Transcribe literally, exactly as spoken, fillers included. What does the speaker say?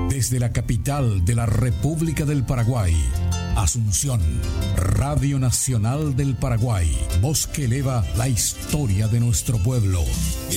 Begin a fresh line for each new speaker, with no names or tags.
Desde la capital de la República del Paraguay, Asunción, Radio Nacional del Paraguay, voz que eleva la historia de nuestro pueblo.